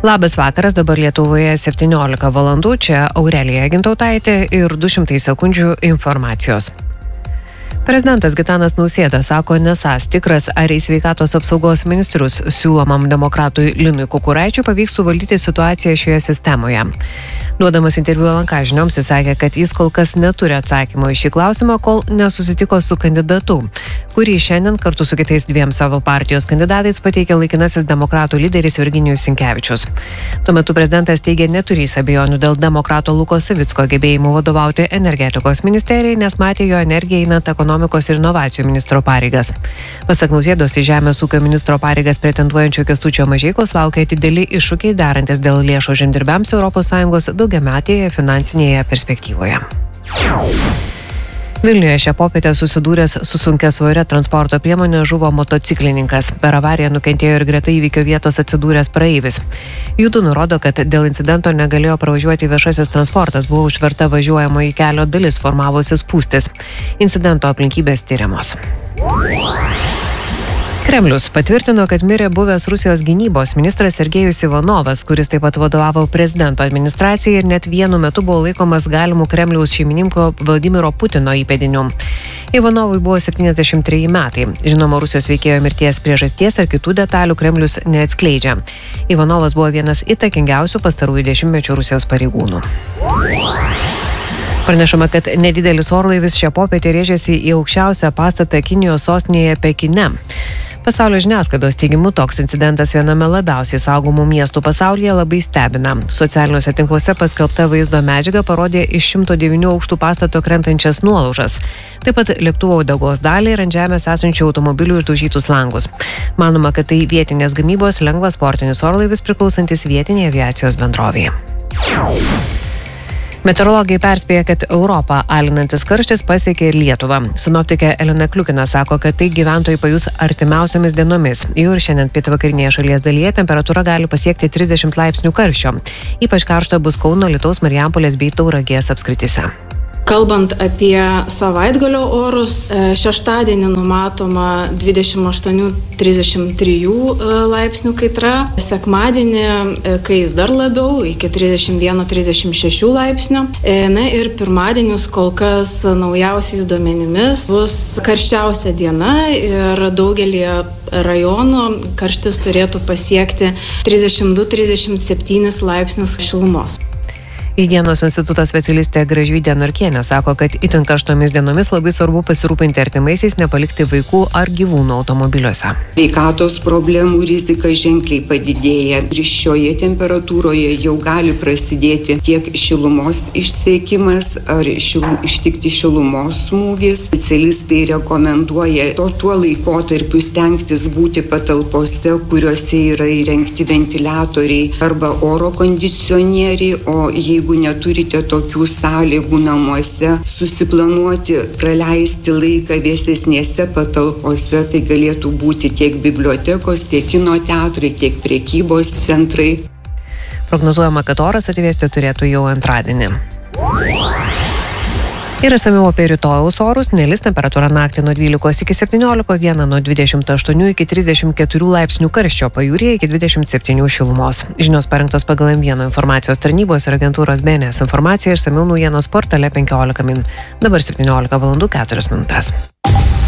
Labas vakaras, dabar Lietuvoje 17 valandų, čia Aurelija Gintautaitė ir 200 sekundžių informacijos. Prezidentas Gitanas Nausėda sako nesąs tikras, ar į sveikatos apsaugos ministrus siūlomam demokratui Linui Kukuraičiui pavyks suvaldyti situaciją šioje sistemoje. Duodamas interviu LNK žinioms, jis sakė, kad jis kol kas neturi atsakymo į šį klausimą, kol nesusitiko su kandidatu, kurį šiandien kartu su kitais dviem savo partijos kandidatais pateikė laikinasis demokratų lyderis Virginijus Sinkevičius. Tuo metu prezidentas teigė neturys abejonių dėl demokrato Luko Savicko gebėjimų vadovauti energetikos ministerijai, nes matė jo energiją einant ekonomikos ir inovacijų ministro pareigas. Pasak Nausėdos, į žemės ūkio ministro pareigas pretenduojančio Kęstučio Mažeikos laukia dideli iššūkiai darantis dėl lėšų žemdirbiams ES daugiametėje finansinėje perspektyvoje. Vilniuje šią popietę susidūręs su sunkiasvoria transporto priemonė žuvo motociklininkas. Per avariją nukentėjo ir greta įvykio vietos atsidūręs praeivis. Judu nurodo, kad dėl incidento negalėjo pravažiuoti viešasis transportas, buvo užtverta važiuojamoji kelio dalis, formavosi spūstis. Incidento aplinkybės tyriamos. Kremlius patvirtino, kad mirė buvęs Rusijos gynybos ministras Sergejus Ivanovas, kuris taip pat vadovavo prezidento administracijai ir net vienu metu buvo laikomas galimų Kremliaus šeimininko Vladimiro Putino įpėdiniu. Ivanovui buvo 73 metai. Žinoma, Rusijos veikėjo mirties priežasties ar kitų detalių Kremlius neatskleidžia. Ivanovas buvo vienas įtakingiausių pastarųjų dešimtmečių Rusijos pareigūnų. Pranešama, kad nedidelis orlaivis šią popietę rėžėsi į aukščiausią pastatą Kinijos sostinėje Pekine. Pasaulio žiniasklaidos teigimu toks incidentas viename labiausiai saugomų miestų pasaulyje labai stebina. Socialiniuose tinkluose paskelbta vaizdo medžiaga parodė iš 109 aukštų pastato krentančias nuolaužas. Taip pat lėktuvo uodegos dalį ir ant žemės esančių automobilių išdaužytus langus. Manoma, kad tai vietinės gamybos lengvas sportinis orlaivis priklausantis vietiniai aviacijos bendrovei. Meteorologai perspėja, kad Europą alinantis karštis pasiekė ir Lietuvą. Sinoptikė Elena Kliukina sako, kad tai gyventojai pajus artimiausiomis dienomis. Jau ir šiandien pietvakarinėje šalies dalyje temperatūra gali pasiekti 30 laipsnių karščio. Ypač karšta bus Kauno, Alytaus, Marijampolės bei Tauragės apskrityse. Kalbant apie savaitgalio orus, šeštadienį numatoma 28-33 laipsnių kaitra, sekmadienį kais dar labiau iki 31-36 laipsnių. Na ir pirmadienis kol kas naujausiais duomenimis bus karščiausia diena ir daugelį rajonų karštis turėtų pasiekti 32-37 laipsnius šilumos. Higienos instituto specialistė Gražvydė Norkienė sako, kad itin karštomis dienomis labai svarbu pasirūpinti artimaisiais, nepalikti vaikų ar gyvūnų automobiliuose. Sveikatos problemų rizika ženkliai padidėja ir šioje temperatūroje jau gali prasidėti tiek šilumos išsekimas ar ištikti šilumos smūgis. Specialistai rekomenduoja tuo laikotarpiu stengtis būti patalpose, kuriuose yra įrengti ventiliatoriai arba oro kondicionieriai, o jeigu neturite tokių sąlygų namuose, susiplanuoti, praleisti laiką vėsesnėse patalpose, tai galėtų būti tiek bibliotekos, tiek kino teatrai, tiek prekybos centrai. Prognozuojama, kad oras atvėsti turėtų jau antradienį. Ir esamiau apie rytojaus orus, nelis temperatūra naktį nuo 12 iki 17, dieną nuo 28 iki 34 laipsnių karščio, pajūryje iki 27 šilumos. Žinios parengtos pagal M1 informacijos tarnybos ir agentūros BNS informacija ir esamiau naujienos portale 15 min. Dabar 17 valandų 4 minutės.